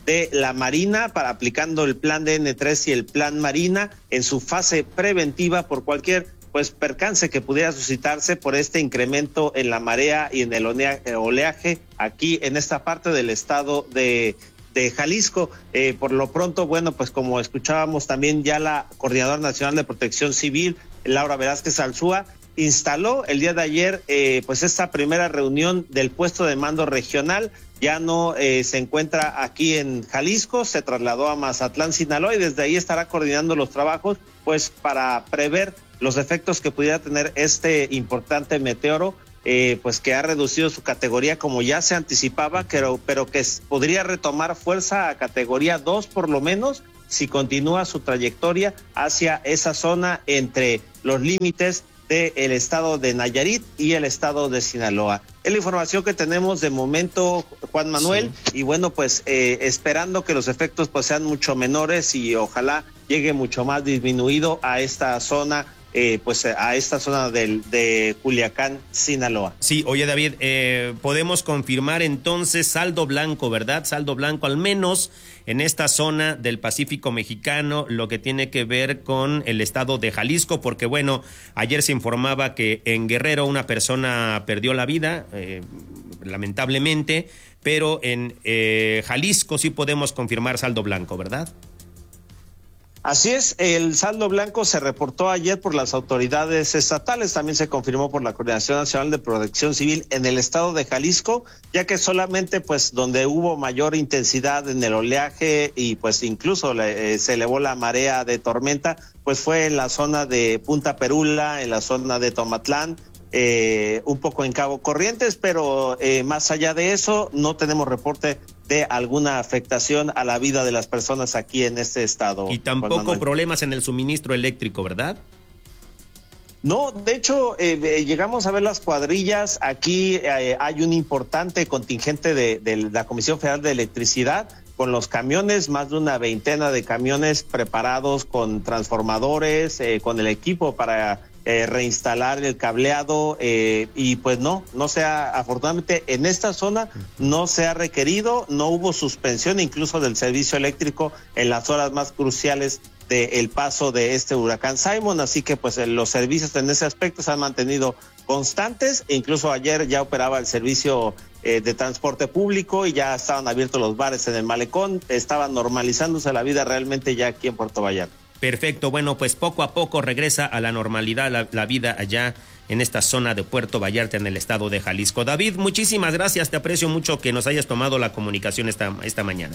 de la Marina para aplicando el plan D N tres y el plan Marina en su fase preventiva por cualquier pues percance que pudiera suscitarse por este incremento en la marea y en el oleaje aquí en esta parte del estado de, de Jalisco. Eh, por lo pronto, bueno, pues como escuchábamos también ya la Coordinadora Nacional de Protección Civil, Laura Velázquez Alzúa, instaló el día de ayer eh, pues esta primera reunión del puesto de mando regional. Ya no eh, se encuentra aquí en Jalisco, se trasladó a Mazatlán, Sinaloa, y desde ahí estará coordinando los trabajos pues para prever los efectos que pudiera tener este importante meteoro, eh, pues que ha reducido su categoría como ya se anticipaba, pero, pero que podría retomar fuerza a categoría dos por lo menos si continúa su trayectoria hacia esa zona entre los límites del estado de Nayarit y el estado de Sinaloa. Es la información que tenemos de momento, Juan Manuel, sí. Y bueno, pues eh, esperando que los efectos pues sean mucho menores y ojalá llegue mucho más disminuido a esta zona, eh, pues a esta zona del, de Culiacán, Sinaloa. Sí, oye David, eh, podemos confirmar entonces saldo blanco, ¿verdad? Saldo blanco al menos en esta zona del Pacífico mexicano, lo que tiene que ver con el estado de Jalisco, porque bueno, ayer se informaba que en Guerrero una persona perdió la vida, eh, lamentablemente, pero en eh, Jalisco sí podemos confirmar saldo blanco, ¿verdad? Así es, el saldo blanco se reportó ayer por las autoridades estatales, también se confirmó por la Coordinación Nacional de Protección Civil en el estado de Jalisco, ya que solamente pues donde hubo mayor intensidad en el oleaje y pues incluso le, eh, se elevó la marea de tormenta, pues fue en la zona de Punta Perula, en la zona de Tomatlán, eh, un poco en Cabo Corrientes, pero eh, más allá de eso no tenemos reporte de alguna afectación a la vida de las personas aquí en este estado. Y tampoco problemas en el suministro eléctrico, ¿verdad? No, de hecho, eh, llegamos a ver las cuadrillas. Aquí eh, hay un importante contingente de, de la Comisión Federal de Electricidad con los camiones, más de una veintena de camiones preparados con transformadores, eh, con el equipo para eh, reinstalar el cableado eh, y pues no, no se ha, afortunadamente en esta zona no se ha requerido, no hubo suspensión incluso del servicio eléctrico en las horas más cruciales del paso de este huracán Simon, así que pues los servicios en ese aspecto se han mantenido constantes, e incluso ayer ya operaba el servicio eh, de transporte público y ya estaban abiertos los bares en el malecón, estaba normalizándose la vida realmente ya aquí en Puerto Vallarta. Perfecto, bueno, pues poco a poco regresa a la normalidad la, la vida allá en esta zona de Puerto Vallarta en el estado de Jalisco. David, muchísimas gracias, te aprecio mucho que nos hayas tomado la comunicación esta, esta mañana.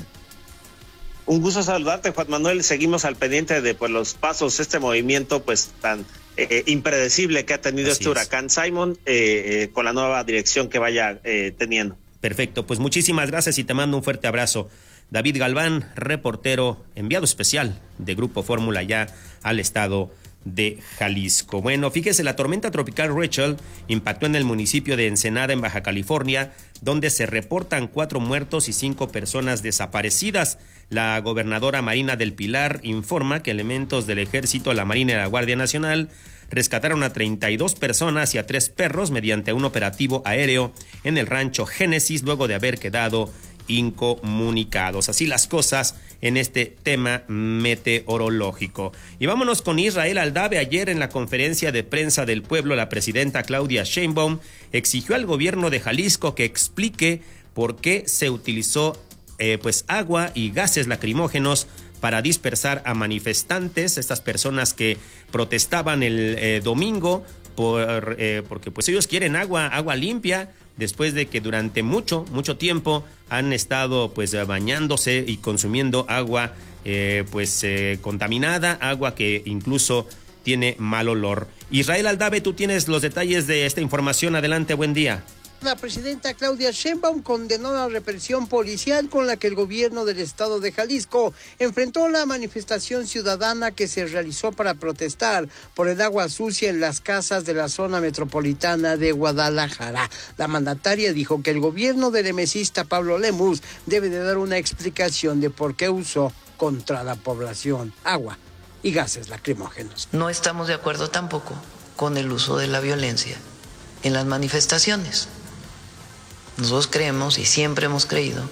Un gusto saludarte, Juan Manuel. Seguimos al pendiente de pues los pasos, este movimiento pues tan eh, impredecible que ha tenido Así este huracán Simon eh, eh, con la nueva dirección que vaya eh, teniendo. Perfecto, pues muchísimas gracias y te mando un fuerte abrazo. David Galván, reportero enviado especial de Grupo Fórmula ya al estado de Jalisco. Bueno, fíjese, la tormenta tropical Rachel impactó en el municipio de Ensenada, en Baja California, donde se reportan cuatro muertos y cinco personas desaparecidas. La gobernadora Marina del Pilar informa que elementos del Ejército, la Marina y la Guardia Nacional rescataron a treinta y dos personas y a tres perros mediante un operativo aéreo en el rancho Génesis, luego de haber quedado incomunicados. Así las cosas en este tema meteorológico. Y vámonos con Israel Aldave. Ayer en la conferencia de prensa del pueblo, la presidenta Claudia Sheinbaum exigió al gobierno de Jalisco que explique por qué se utilizó eh, pues agua y gases lacrimógenos para dispersar a manifestantes, estas personas que protestaban el eh, domingo por eh, porque pues ellos quieren agua, agua limpia, después de que durante mucho, mucho tiempo han estado pues bañándose y consumiendo agua eh, pues eh, contaminada, agua que incluso tiene mal olor. Israel Aldave, tú tienes los detalles de esta información. Adelante, buen día. La presidenta Claudia Sheinbaum condenó la represión policial con la que el gobierno del estado de Jalisco enfrentó la manifestación ciudadana que se realizó para protestar por el agua sucia en las casas de la zona metropolitana de Guadalajara. La mandataria dijo que el gobierno del emesista Pablo Lemus debe de dar una explicación de por qué usó contra la población agua y gases lacrimógenos. No estamos de acuerdo tampoco con el uso de la violencia en las manifestaciones. Nosotros creemos y siempre hemos creído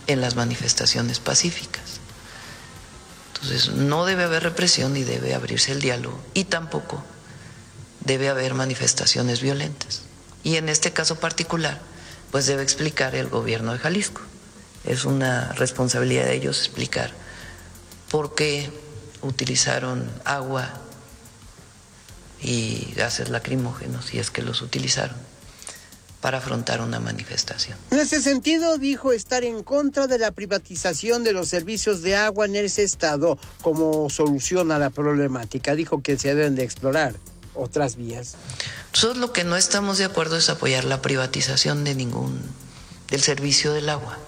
en las manifestaciones pacíficas. Entonces, no debe haber represión ni debe abrirse el diálogo y tampoco debe haber manifestaciones violentas. Y en este caso particular, pues debe explicar el gobierno de Jalisco. Es una responsabilidad de ellos explicar por qué utilizaron agua y gases lacrimógenos, si es que los utilizaron, para afrontar una manifestación. En ese sentido, dijo estar en contra de la privatización de los servicios de agua en ese estado como solución a la problemática. Dijo que se deben de explorar otras vías. Nosotros lo que no estamos de acuerdo es apoyar la privatización de ningún del servicio del agua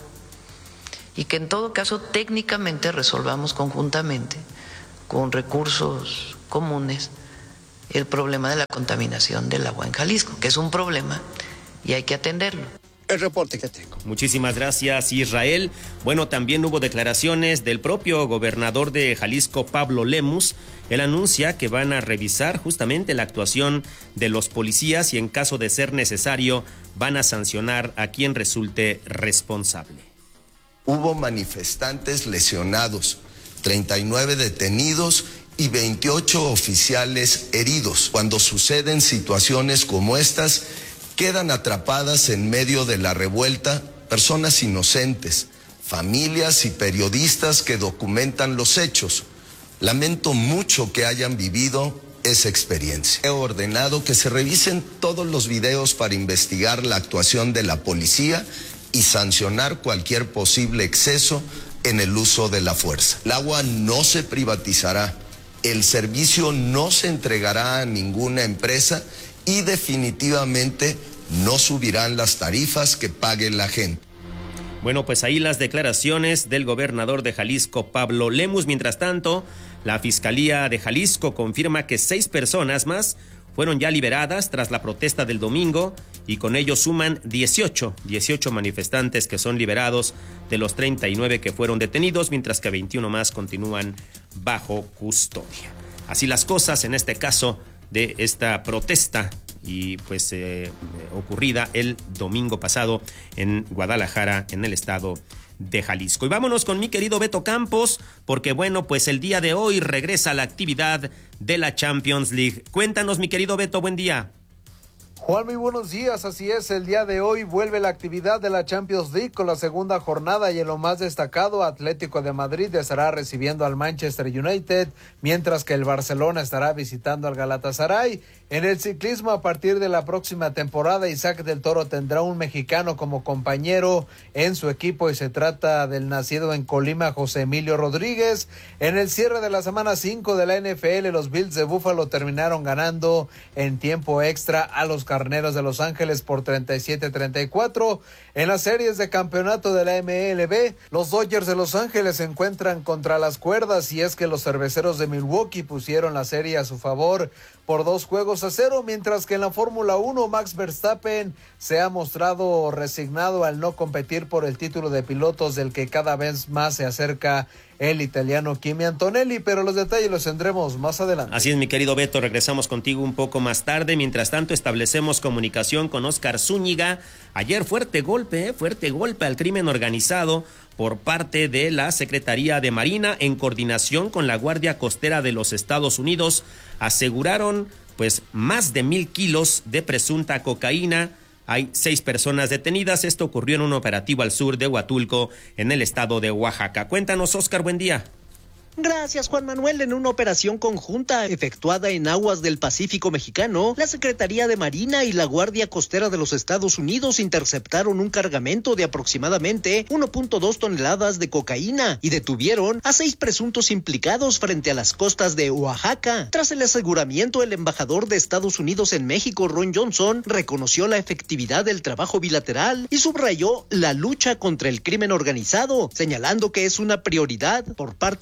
y que en todo caso técnicamente resolvamos conjuntamente con recursos comunes el problema de la contaminación del agua en Jalisco, que es un problema y hay que atenderlo. El reporte que tengo. Muchísimas gracias, Israel. Bueno, también hubo declaraciones del propio gobernador de Jalisco, Pablo Lemus. Él anuncia que van a revisar justamente la actuación de los policías y en caso de ser necesario van a sancionar a quien resulte responsable. Hubo manifestantes lesionados, treinta y nueve detenidos y veintiocho oficiales heridos. Cuando suceden situaciones como estas, quedan atrapadas en medio de la revuelta personas inocentes, familias y periodistas que documentan los hechos. Lamento mucho que hayan vivido esa experiencia. He ordenado que se revisen todos los videos para investigar la actuación de la policía y sancionar cualquier posible exceso en el uso de la fuerza. El agua no se privatizará, el servicio no se entregará a ninguna empresa y definitivamente no subirán las tarifas que pague la gente. Bueno, pues ahí las declaraciones del gobernador de Jalisco, Pablo Lemus. Mientras tanto, la Fiscalía de Jalisco confirma que seis personas más fueron ya liberadas tras la protesta del domingo y con ello suman dieciocho, dieciocho manifestantes que son liberados de los treinta y nueve que fueron detenidos, mientras que veintiuno más continúan bajo custodia. Así las cosas en este caso de esta protesta y pues eh, ocurrida el domingo pasado en Guadalajara, en el estado de Jalisco. Y vámonos con mi querido Beto Campos, porque bueno, pues el día de hoy regresa la actividad de la Champions League. Cuéntanos, mi querido Beto, buen día. Juan, muy buenos días, así es, el día de hoy vuelve la actividad de la Champions League con la segunda jornada y en lo más destacado, Atlético de Madrid estará recibiendo al Manchester United, mientras que el Barcelona estará visitando al Galatasaray. En el ciclismo, a partir de la próxima temporada, Isaac del Toro tendrá un mexicano como compañero en su equipo y se trata del nacido en Colima, José Emilio Rodríguez. En el cierre de la semana cinco de la N F L, los Bills de Buffalo terminaron ganando en tiempo extra a los Carneros de Los Ángeles por treinta y siete a treinta y cuatro. En las series de campeonato de la M L B, los Dodgers de Los Ángeles se encuentran contra las cuerdas y es que los cerveceros de Milwaukee pusieron la serie a su favor por dos juegos a cero, mientras que en la Fórmula uno Max Verstappen se ha mostrado resignado al no competir por el título de pilotos del que cada vez más se acerca el italiano Kimi Antonelli, pero los detalles los tendremos más adelante. Así es, mi querido Beto, regresamos contigo un poco más tarde. Mientras tanto, establecemos comunicación con Oscar Zúñiga. Ayer fuerte golpe, ¿eh? fuerte golpe al crimen organizado por parte de la Secretaría de Marina en coordinación con la Guardia Costera de los Estados Unidos. Aseguraron pues más de mil kilos de presunta cocaína. Hay seis personas detenidas. Esto ocurrió en un operativo al sur de Huatulco, en el estado de Oaxaca. Cuéntanos, Oscar, buen día. Gracias, Juan Manuel. En una operación conjunta efectuada en aguas del Pacífico mexicano, la Secretaría de Marina y la Guardia Costera de los Estados Unidos interceptaron un cargamento de aproximadamente uno punto dos toneladas de cocaína y detuvieron a seis presuntos implicados frente a las costas de Oaxaca. Tras el aseguramiento, el embajador de Estados Unidos en México, Ron Johnson, reconoció la efectividad del trabajo bilateral y subrayó la lucha contra el crimen organizado, señalando que es una prioridad por parte del gobierno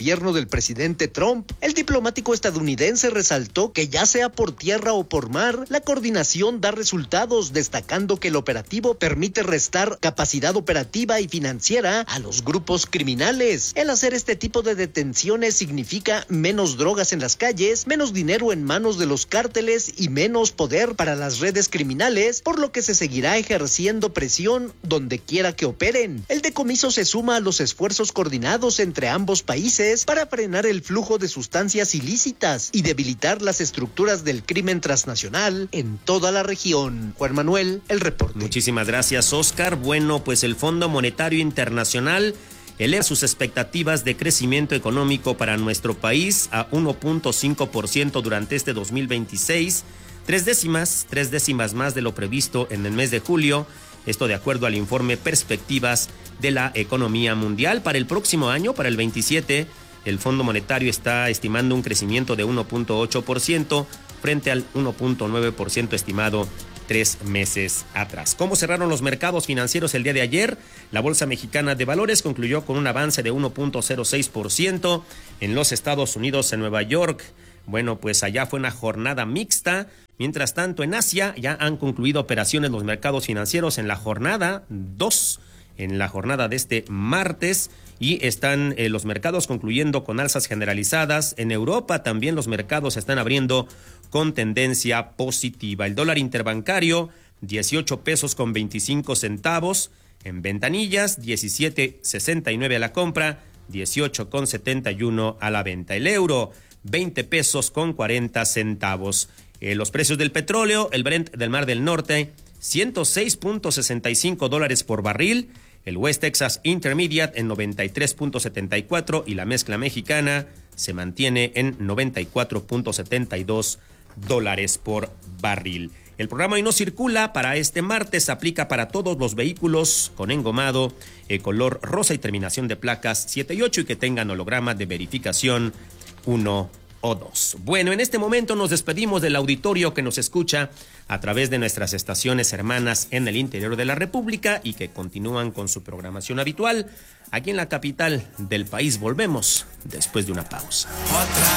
gobierno del presidente Trump. El diplomático estadounidense resaltó que ya sea por tierra o por mar, la coordinación da resultados, destacando que el operativo permite restar capacidad operativa y financiera a los grupos criminales. El hacer este tipo de detenciones significa menos drogas en las calles, menos dinero en manos de los cárteles y menos poder para las redes criminales, por lo que se seguirá ejerciendo presión donde quiera que operen. El decomiso se suma a los esfuerzos coordinados entre ambos países para frenar el flujo de sustancias ilícitas y debilitar las estructuras del crimen transnacional en toda la región. Juan Manuel, el reporte. Muchísimas gracias, Oscar. Bueno, pues el Fondo Monetario Internacional eleva sus expectativas de crecimiento económico para nuestro país a uno punto cinco por ciento durante este dos mil veintiséis, tres décimas, tres décimas más de lo previsto en el mes de julio. Esto de acuerdo al informe Perspectivas de la Economía Mundial. Para el próximo año, para el veintisiete, el Fondo Monetario está estimando un crecimiento de uno punto ocho por ciento frente al uno punto nueve por ciento estimado tres meses atrás. ¿Cómo cerraron los mercados financieros el día de ayer? La Bolsa Mexicana de Valores concluyó con un avance de uno punto cero seis por ciento en los Estados Unidos, en Nueva York. Bueno, pues allá fue una jornada mixta. Mientras tanto, en Asia ya han concluido operaciones los mercados financieros en la jornada dos, en la jornada de este martes, y están eh, los mercados concluyendo con alzas generalizadas. En Europa también los mercados están abriendo con tendencia positiva. El dólar interbancario, dieciocho pesos con veinticinco centavos. En ventanillas, diecisiete sesenta y nueve a la compra, dieciocho con setenta y uno a la venta. El euro, veinte pesos con cuarenta centavos. Eh, los precios del petróleo, el Brent del Mar del Norte, ciento seis punto sesenta y cinco dólares por barril. El West Texas Intermediate en noventa y tres punto setenta y cuatro y la mezcla mexicana se mantiene en noventa y cuatro punto setenta y dos dólares por barril. El programa Hoy No Circula para este martes aplica para todos los vehículos con engomado eh, color rosa y terminación de placas siete y ocho y que tengan holograma de verificación uno o dos. Bueno, en este momento nos despedimos del auditorio que nos escucha a través de nuestras estaciones hermanas en el interior de la República y que continúan con su programación habitual. Aquí en la capital del país volvemos después de una pausa. Otra